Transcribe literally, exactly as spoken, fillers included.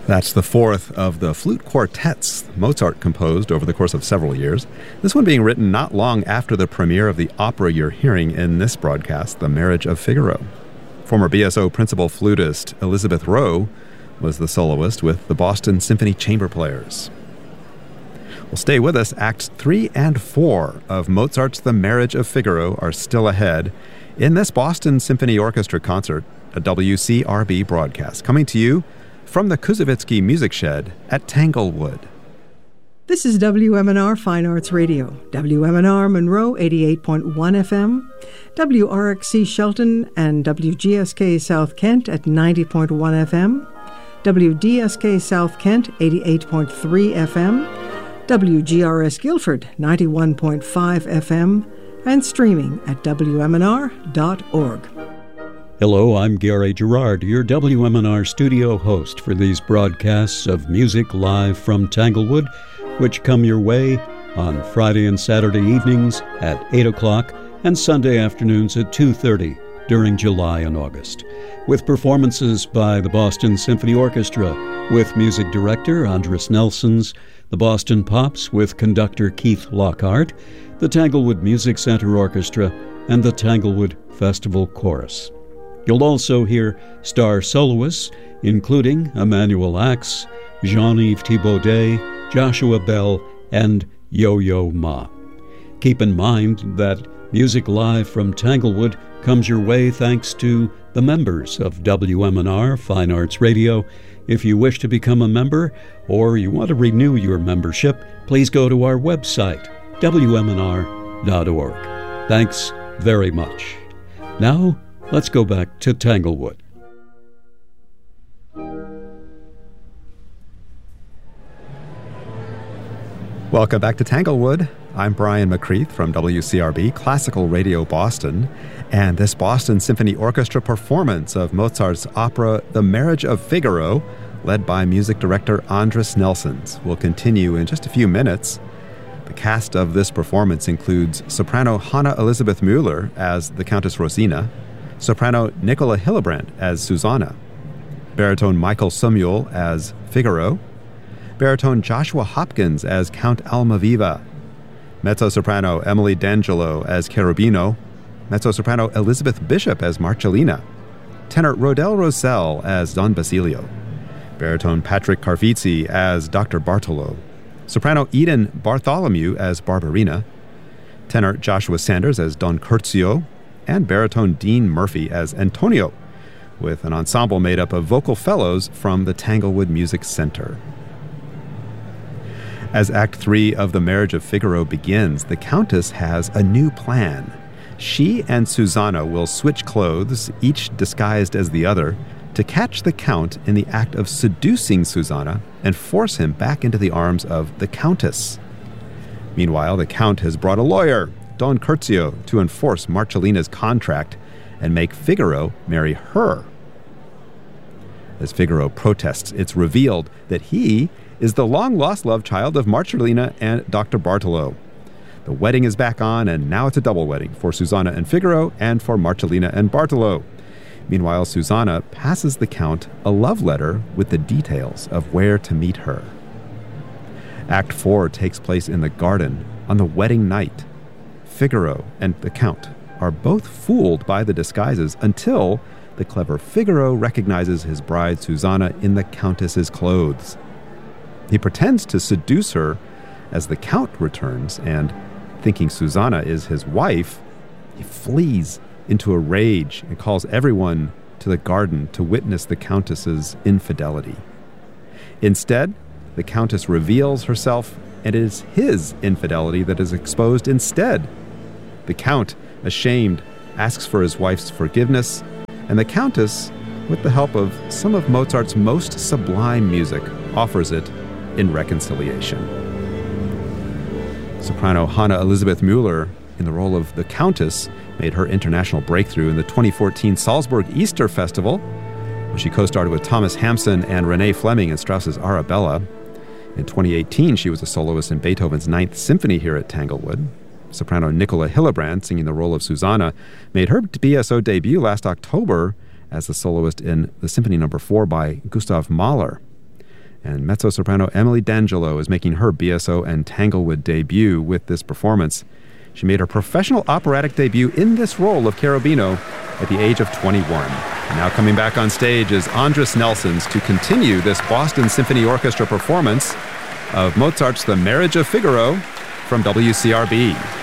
That's the fourth of the flute quartets Mozart composed over the course of several years, this one being written not long after the premiere of the opera you're hearing in this broadcast, The Marriage of Figaro. Former B S O principal flutist Elizabeth Rowe was the soloist with the Boston Symphony Chamber Players. Well, stay with us. Acts three and four of Mozart's The Marriage of Figaro are still ahead in this Boston Symphony Orchestra concert, a W C R B broadcast, coming to you from the Kuzovitsky Music Shed at Tanglewood. This is W M N R Fine Arts Radio, W M N R Monroe eighty-eight point one F M, W R X C Shelton and W G S K South Kent at ninety point one F M, W D S K South Kent eighty-eight point three F M, W G R S Guilford ninety-one point five F M, and streaming at W M N R dot org. Hello, I'm Gary Gerard, your W M N R studio host for these broadcasts of music live from Tanglewood, which come your way on Friday and Saturday evenings at eight o'clock and Sunday afternoons at two thirty during July and August, with performances by the Boston Symphony Orchestra with music director Andris Nelsons, the Boston Pops with conductor Keith Lockhart, the Tanglewood Music Center Orchestra, and the Tanglewood Festival Chorus. You'll also hear star soloists, including Emmanuel Axe, Jean-Yves Thibaudet, Joshua Bell, and Yo-Yo Ma. Keep in mind that music live from Tanglewood comes your way thanks to the members of W M N R Fine Arts Radio. If you wish to become a member or you want to renew your membership, please go to our website, W M N R dot org. Thanks very much. Now, let's go back to Tanglewood. Welcome back to Tanglewood. I'm Brian McCreath from W C R B, Classical Radio Boston, and this Boston Symphony Orchestra performance of Mozart's opera The Marriage of Figaro, led by music director Andris Nelsons, will continue in just a few minutes. The cast of this performance includes soprano Hanna Elizabeth Müller as the Countess Rosina, soprano Nicola Hillebrand as Susanna, baritone Michael Samuel as Figaro, baritone Joshua Hopkins as Count Almaviva, mezzo-soprano Emily D'Angelo as Cherubino, mezzo-soprano Elizabeth Bishop as Marcellina, tenor Rodel Rosell as Don Basilio, baritone Patrick Carvizzi as Doctor Bartolo, soprano Eden Bartholomew as Barbarina, tenor Joshua Sanders as Don Curzio, and baritone Dean Murphy as Antonio, with an ensemble made up of vocal fellows from the Tanglewood Music Center. As Act Three of The Marriage of Figaro begins, the Countess has a new plan. She and Susanna will switch clothes, each disguised as the other, to catch the Count in the act of seducing Susanna and force him back into the arms of the Countess. Meanwhile, the Count has brought a lawyer, Don Curzio, to enforce Marcellina's contract and make Figaro marry her. As Figaro protests, it's revealed that he is the long-lost love child of Marcellina and Doctor Bartolo. The wedding is back on, and now it's a double wedding for Susanna and Figaro and for Marcellina and Bartolo. Meanwhile, Susanna passes the Count a love letter with the details of where to meet her. Act Four takes place in the garden on the wedding night. Figaro and the Count are both fooled by the disguises until the clever Figaro recognizes his bride Susanna in the Countess's clothes. He pretends to seduce her as the Count returns, and, thinking Susanna is his wife, he flees into a rage and calls everyone to the garden to witness the Countess's infidelity. Instead, the Countess reveals herself, and it is his infidelity that is exposed instead. The Count, ashamed, asks for his wife's forgiveness, and the Countess, with the help of some of Mozart's most sublime music, offers it in reconciliation. Soprano Hanna Elizabeth Müller, in the role of the Countess, made her international breakthrough in the twenty fourteen Salzburg Easter Festival, where she co-starred with Thomas Hampson and Renee Fleming in Strauss's Arabella. In twenty eighteen, she was a soloist in Beethoven's Ninth Symphony here at Tanglewood. Soprano Nicola Hillebrand, singing the role of Susanna, made her B S O debut last October as the soloist in the Symphony Number Four by Gustav Mahler. And mezzo-soprano Emily D'Angelo is making her B S O and Tanglewood debut with this performance. She made her professional operatic debut in this role of Cherubino at the age of twenty-one. And now coming back on stage is Andris Nelsons to continue this Boston Symphony Orchestra performance of Mozart's The Marriage of Figaro from W C R B.